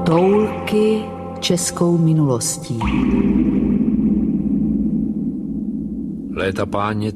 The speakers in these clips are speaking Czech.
Toulky českou minulostí. Léta páně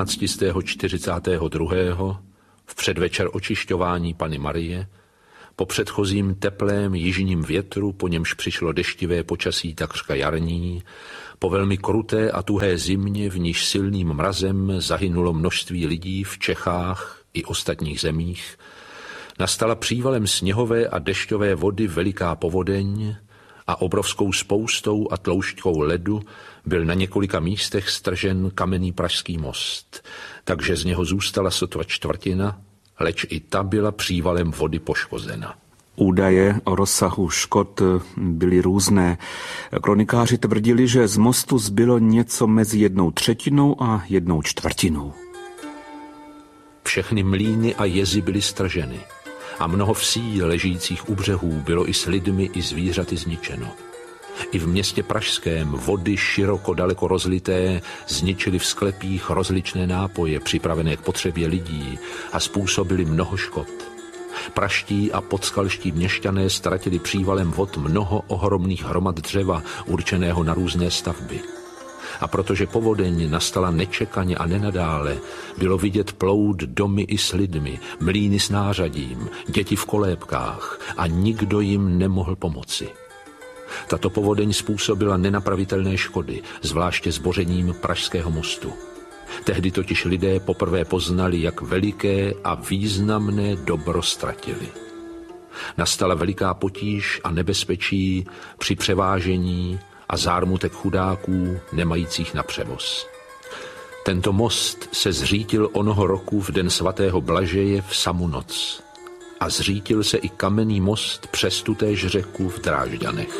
1342. v předvečer očišťování Panny Marie, po předchozím teplém jižním větru, po němž přišlo deštivé počasí takřka jarní, po velmi kruté a tuhé zimě, v níž silným mrazem zahynulo množství lidí v Čechách i ostatních zemích, nastala přívalem sněhové a dešťové vody veliká povodeň a obrovskou spoustou a tloušťkou ledu byl na několika místech stržen kamenný Pražský most, takže z něho zůstala sotva čtvrtina, leč i ta byla přívalem vody poškozena. Údaje o rozsahu škod byly různé. Kronikáři tvrdili, že z mostu zbylo něco mezi 1/3 a 1/4. Všechny mlýny a jezy byly strženy a mnoho vsí ležících u břehů bylo i s lidmi i zvířaty zničeno. I v městě pražském vody široko daleko rozlité zničily v sklepích rozličné nápoje připravené k potřebě lidí a způsobily mnoho škod. Praští a podskalští měšťané ztratili přívalem vod mnoho ohromných hromad dřeva určeného na různé stavby. A protože povodeň nastala nečekaně a nenadále, bylo vidět plout domy i s lidmi, mlýny s nářadím, děti v kolébkách a nikdo jim nemohl pomoci. Tato povodeň způsobila nenapravitelné škody, zvláště zbořením Pražského mostu. Tehdy totiž lidé poprvé poznali, jak veliké a významné dobro ztratili. Nastala veliká potíž a nebezpečí při převážení a zármutek chudáků nemajících na převoz. Tento most se zřítil onoho roku v den svatého Blažeje v samu noc. A zřítil se i kamenný most přes tutéž řeku v Drážďanech.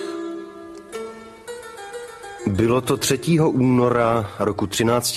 Bylo to 3. února roku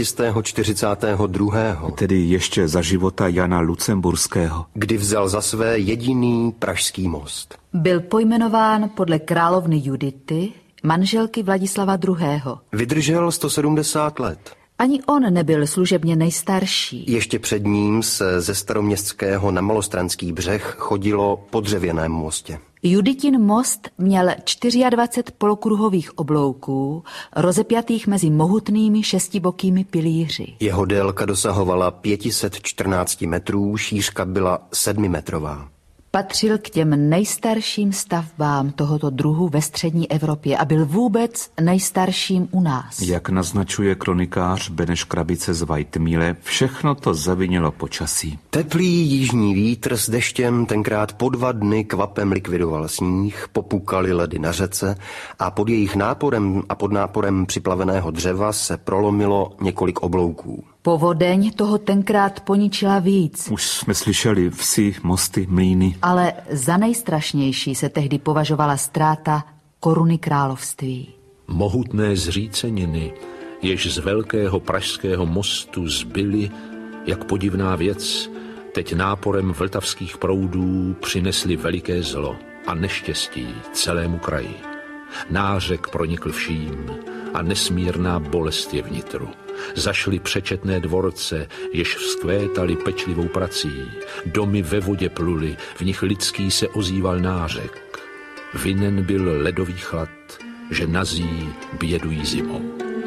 1342. Tedy ještě za života Jana Lucemburského. Kdy vzal za své jediný pražský most. Byl pojmenován podle královny Judity, manželky Vladislava II. Vydržel 170 let. Ani on nebyl služebně nejstarší. Ještě před ním se ze Staroměstského na Malostranský břeh chodilo po dřevěném mostě. Juditin most měl 24 polokruhových oblouků, rozepjatých mezi mohutnými šestibokými pilíři. Jeho délka dosahovala 514 metrů, šířka byla 7metrová. Patřil k těm nejstarším stavbám tohoto druhu ve střední Evropě a byl vůbec nejstarším u nás. Jak naznačuje kronikář Beneš Krabice z Vajtmíle, všechno to zavinilo počasí. Teplý jižní vítr s deštěm tenkrát po 2 dny kvapem likvidoval sníh, popukaly ledy na řece a pod jejich náporem a pod náporem připlaveného dřeva se prolomilo několik oblouků. Povodeň toho tenkrát poničila víc. Už jsme slyšeli vsi, mosty, mlýny. Ale za nejstrašnější se tehdy považovala ztráta koruny království. Mohutné zříceniny, jež z velkého pražského mostu zbyly, jak podivná věc, teď náporem vltavských proudů přinesly veliké zlo a neštěstí celému kraji. Nářek pronikl vším a nesmírná bolest je vnitru. Zašly přečetné dvorce, jež vzkvétaly pečlivou prací. Domy ve vodě pluly, v nich lidský se ozýval nářek. Vinen byl ledový chlad, že nazí bědují zimou.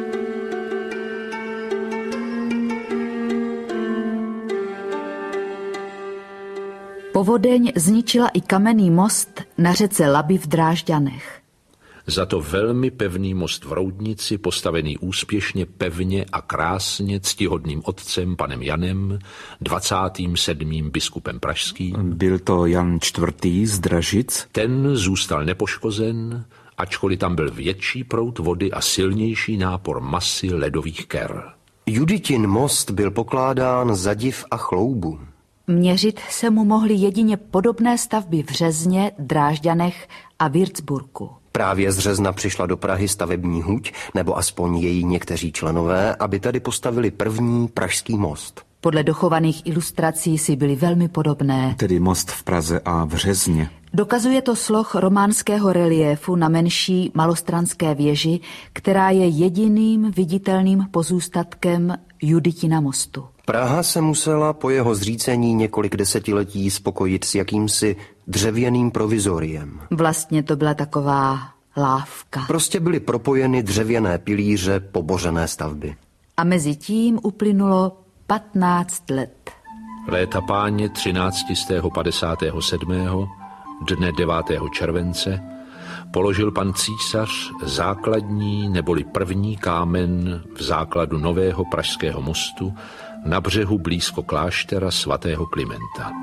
Povodeň zničila i kamenný most na řece Labi v Drážďanech. Za to velmi pevný most v Roudnici, postavený úspěšně, pevně a krásně ctihodným otcem panem Janem, 27. biskupem pražským. Byl to Jan IV. Z Dražic. Ten zůstal nepoškozen, ačkoliv tam byl větší proud vody a silnější nápor masy ledových ker. Juditin most byl pokládán za div a chloubu. Měřit se mu mohly jedině podobné stavby v Řezně, Drážďanech a Würzburgu. Právě z Řezna přišla do Prahy stavební huť, nebo aspoň její někteří členové, aby tady postavili první pražský most. Podle dochovaných ilustrací si byly velmi podobné. Tedy most v Praze a v Řezně. Dokazuje to sloh románského reliéfu na menší malostranské věži, která je jediným viditelným pozůstatkem Juditina mostu. Praha se musela po jeho zřícení několik desetiletí spokojit s jakýmsi dřevěným provizoriem. Vlastně to byla taková lávka. Prostě byly propojeny dřevěné pilíře pobořené stavby. A mezi tím uplynulo 15 let. Léta páně 1357. dne 9. července položil pan císař základní neboli první kámen v základu nového pražského mostu na břehu blízko kláštera svatého Klimenta.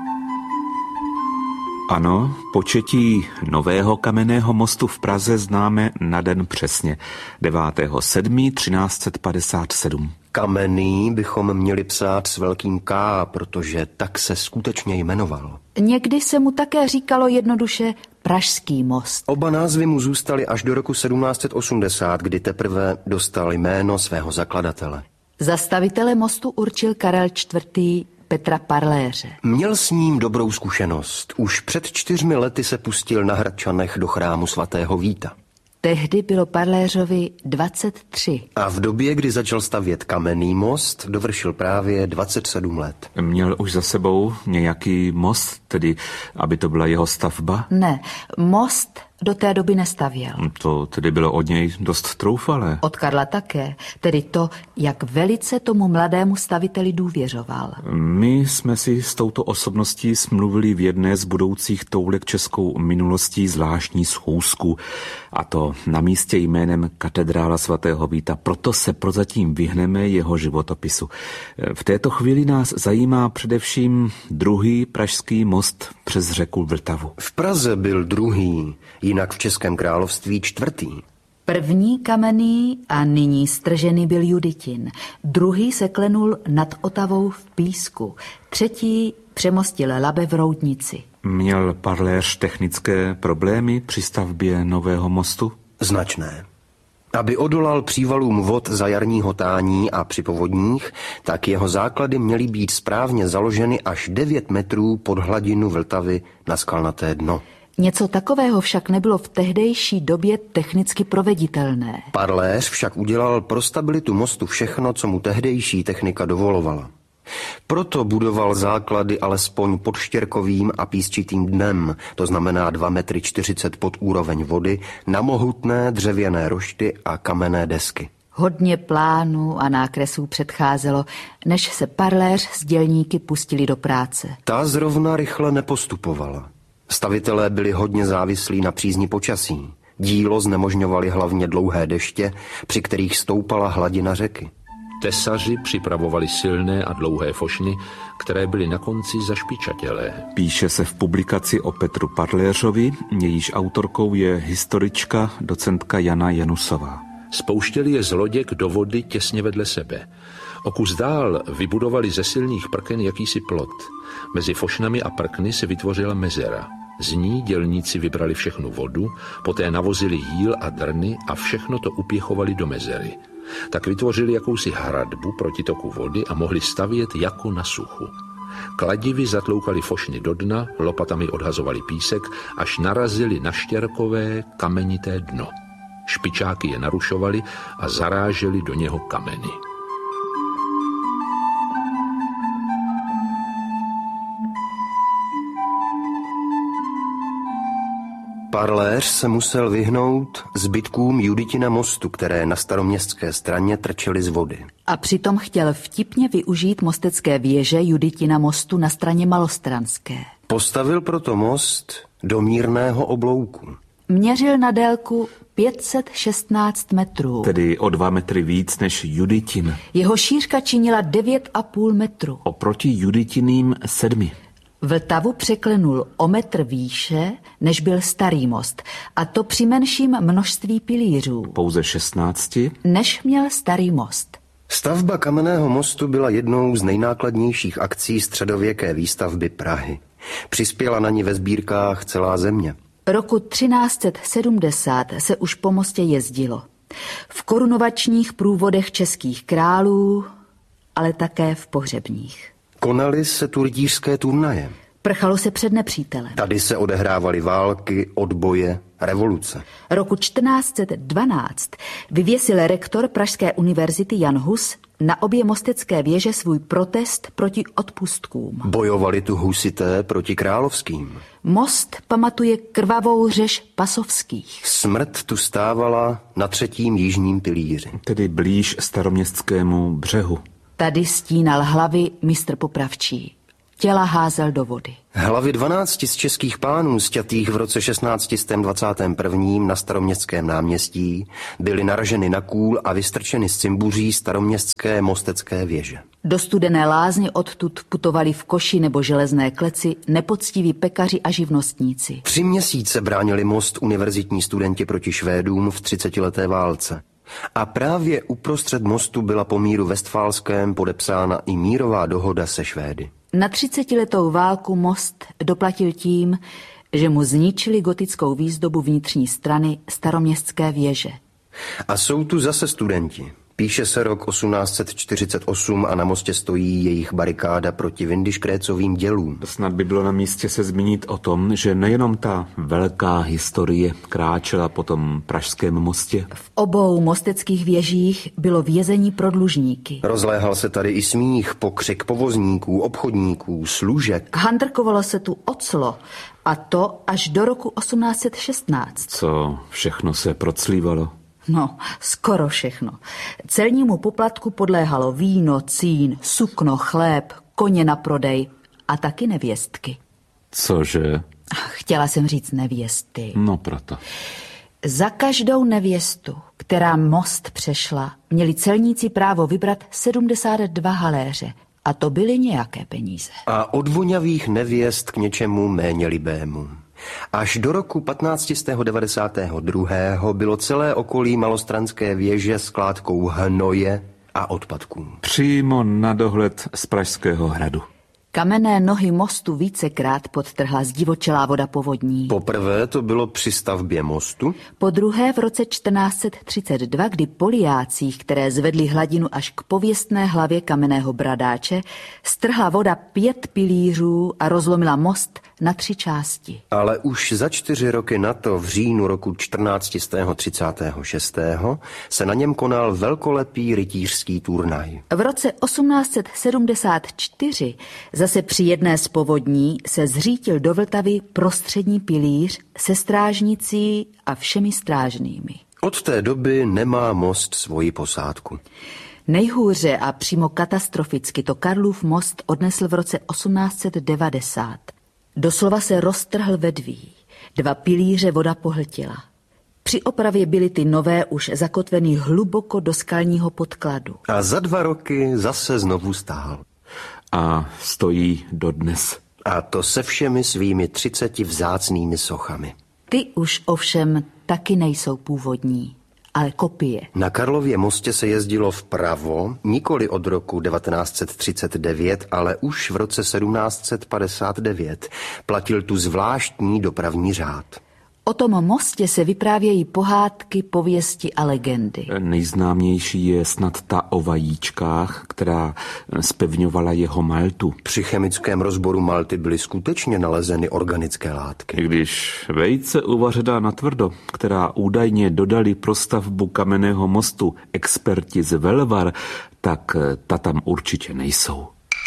Ano, početí nového kamenného mostu v Praze známe na den přesně, 9.7. 1357. Kamenný bychom měli psát s velkým K, protože tak se skutečně jmenoval. Někdy se mu také říkalo jednoduše Pražský most. Oba názvy mu zůstaly až do roku 1780, kdy teprve dostal jméno svého zakladatele. Zastavitele mostu určil Karel IV. Petra Parléře. Měl s ním dobrou zkušenost. Už před 4 lety se pustil na Hradčanech do chrámu svatého Víta. Tehdy bylo Parléřovi 23. A v době, kdy začal stavět kamenný most, dovršil právě 27 let. Měl už za sebou nějaký most, tedy aby to byla jeho stavba? Ne, most do té doby nestavěl. To tedy bylo od něj dost troufalé. Od Karla také, tedy to, jak velice tomu mladému staviteli důvěřoval. My jsme si s touto osobností smluvili v jedné z budoucích toulek českou minulostí zvláštní schůzku, a to na místě jménem Katedrála svatého Víta, proto se prozatím vyhneme jeho životopisu. V této chvíli nás zajímá především druhý pražský most přes řeku Vltavu. V Praze byl druhý, jinak v Českém království 4. První kamenný a nyní stržený byl Juditin. Druhý se klenul nad Otavou v Písku. Třetí přemostil Labe v Roudnici. Měl Parléř technické problémy při stavbě nového mostu? Značné. Aby odolal přívalům vod za jarního tání a při povodních, tak jeho základy měly být správně založeny až 9 metrů pod hladinu Vltavy na skalnaté dno. Něco takového však nebylo v tehdejší době technicky proveditelné. Parléř však udělal pro stabilitu mostu všechno, co mu tehdejší technika dovolovala. Proto budoval základy alespoň pod štěrkovým a písčitým dnem, to znamená 2,40 metry pod úroveň vody, na mohutné dřevěné rošty a kamenné desky. Hodně plánů a nákresů předcházelo, než se Parléř s dělníky pustili do práce. Ta zrovna rychle nepostupovala. Stavitelé byli hodně závislí na přízni počasí. Dílo znemožňovaly hlavně dlouhé deště, při kterých stoupala hladina řeky. Tesaři připravovali silné a dlouhé fošny, které byly na konci zašpičatělé. Píše se v publikaci o Petru Parléřovi, jejíž autorkou je historička docentka Jana Janusová. Spouštěli je z loděk do vody těsně vedle sebe. O kus dál vybudovali ze silných prken jakýsi plot. Mezi fošnami a prkny se vytvořila mezera. Z ní dělníci vybrali všechnu vodu, poté navozili jíl a drny a všechno to upěchovali do mezery. Tak vytvořili jakousi hradbu proti toku vody a mohli stavět jako na suchu. Kladivy zatloukali fošny do dna, lopatami odhazovali písek, až narazili na štěrkové kamenité dno. Špičáky je narušovali a zaráželi do něho kameny. Parléř se musel vyhnout zbytkům Juditina mostu, které na staroměstské straně trčely z vody. A přitom chtěl vtipně využít mostecké věže Juditina mostu na straně malostranské. Postavil proto most do mírného oblouku. Měřil na délku 516 metrů. Tedy o 2 metry víc než Juditin. Jeho šířka činila 9,5 metru. Oproti Juditiným 7. Vltavu překlenul o metr výše, než byl starý most, a to při menším množství pilířů. Pouze 16. Než měl starý most. Stavba kamenného mostu byla jednou z nejnákladnějších akcí středověké výstavby Prahy. Přispěla na ní ve sbírkách celá země. Roku 1370 se už po mostě jezdilo. V korunovačních průvodech českých králů, ale také v pohřebních. Konaly se tu rytířské turnaje. Prchalo se před nepřítelem. Tady se odehrávaly války, odboje, revoluce. Roku 1412 vyvěsil rektor Pražské univerzity Jan Hus na obě mostecké věže svůj protest proti odpustkům. Bojovali tu husité proti královským. Most pamatuje krvavou řež Pasovských. Smrt tu stávala na 3. jižním pilíři. Tedy blíž Staroměstskému břehu. Tady stínal hlavy mistr Popravčí. Těla házel do vody. Hlavy 12 z českých pánů sťatých v roce 1621 na Staroměstském náměstí byly naraženy na kůl a vystrčeny z cimbuří staroměstské mostecké věže. Do Studené lázně odtud putovali v koši nebo železné kleci nepoctiví pekaři a živnostníci. 3 měsíce bránili most univerzitní studenti proti Švédům v 30leté válce. A právě uprostřed mostu byla po míru Vestfálském podepsána i mírová dohoda se Švédy. Na 30letou válku most doplatil tím, že mu zničili gotickou výzdobu vnitřní strany staroměstské věže. A jsou tu zase studenti. Píše se rok 1848 a na mostě stojí jejich barikáda proti Windischgrätzovým dělům. Snad by bylo na místě se zmínit o tom, že nejenom ta velká historie kráčela po tom pražském mostě. V obou mosteckých věžích bylo vězení pro dlužníky. Rozléhal se tady i smích, pokřik povozníků, obchodníků, služek. Handrkovalo se tu oclo, a to až do roku 1816. Co všechno se proclívalo? No, skoro všechno. Celnímu poplatku podléhalo víno, cín, sukno, chléb, koně na prodej a taky nevěstky. Cože? Chtěla jsem říct nevěsty. No proto. Za každou nevěstu, která most přešla, měli celníci právo vybrat 72 haléře. A to byly nějaké peníze. A od vonavých nevěst k něčemu méně libému. Až do roku 1592 bylo celé okolí Malostranské věže skládkou hnoje a odpadků. Přímo na dohled z Pražského hradu. Kamenné nohy mostu vícekrát podtrhla zdivočelá voda povodní. Poprvé to bylo při stavbě mostu. Po druhé v roce 1432, kdy po liácích, které zvedly hladinu až k pověstné hlavě kamenného bradáče, strhla voda 5 pilířů a rozlomila most na 3 části. Ale už za 4 roky na to, v říjnu roku 1436. se na něm konal velkolepý rytířský turnaj. V roce 1874 zase při jedné z povodní se zřítil do Vltavy prostřední pilíř se strážnicí a všemi strážnými. Od té doby nemá most svoji posádku. Nejhůře a přímo katastroficky to Karlův most odnesl v roce 1890. Doslova se roztrhl vedví. 2 pilíře voda pohltila. Při opravě byly ty nové už zakotveny hluboko do skalního podkladu. A za 2 roky zase znovu stál. A stojí dodnes. A to se všemi svými 30 vzácnými sochami. Ty už ovšem taky nejsou původní, ale kopie. Na Karlově mostě se jezdilo vpravo, nikoli od roku 1939, ale už v roce 1759. Platil tu zvláštní dopravní řád. O tom mostě se vyprávějí pohádky, pověsti a legendy. Nejznámější je snad ta o vajíčkách, která zpevňovala jeho maltu. Při chemickém rozboru malty byly skutečně nalezeny organické látky. I když vejce uvařená natvrdo, která údajně dodali pro stavbu kamenného mostu experti z Velvar, tak ta tam určitě nejsou.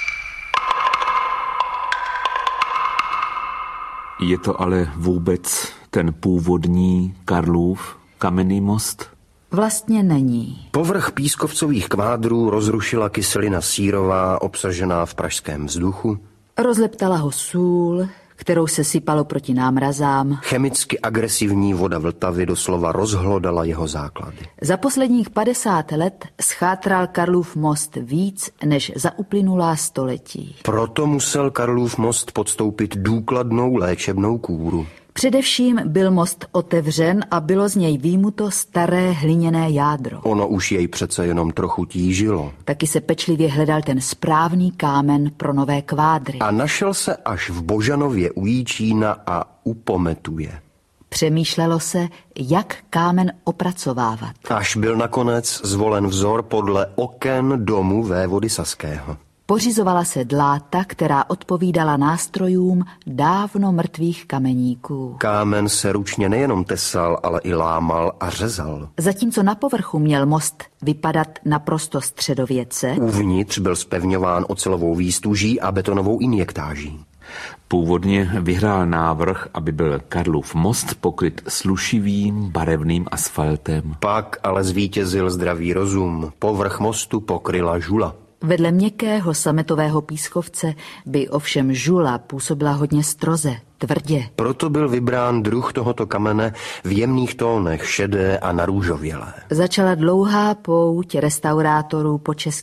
Je to ale vůbec ten původní Karlův kamenný most? Vlastně není. Povrch pískovcových kvádrů rozrušila kyselina sírová obsažená v pražském vzduchu. Rozleptala ho sůl, kterou se sypalo proti námrazám. Chemicky agresivní voda Vltavy doslova rozhlodala jeho základy. Za posledních 50 let schátral Karlův most víc než za uplynulá století. Proto musel Karlův most podstoupit důkladnou léčebnou kúru. Především byl most otevřen a bylo z něj výjimuto staré hliněné jádro. Ono už jej přece jenom trochu tížilo. Taky se pečlivě hledal ten správný kámen pro nové kvádry. A našel se až v Božanově u Jíčína a u Pometuje. Přemýšlelo se, jak kámen opracovávat. Až byl nakonec zvolen vzor podle oken domu vévody Saského. Pořizovala se dláta, která odpovídala nástrojům dávno mrtvých kameníků. Kámen se ručně nejenom tesal, ale i lámal a řezal. Zatímco na povrchu měl most vypadat naprosto středověce, Uvnitř byl zpevňován ocelovou výstuží a betonovou injektáží. Původně vyhrál návrh, aby byl Karlův most pokryt slušivým barevným asfaltem. Pak ale zvítězil zdravý rozum. Povrch mostu pokryla žula. vedle měkkého sametového pískovce by ovšem žula působila hodně stroze, tvrdě. Proto byl vybrán druh tohoto kamene v jemných tónech, šedé a narůžovělé. Začala dlouhá pouť restaurátorů po českých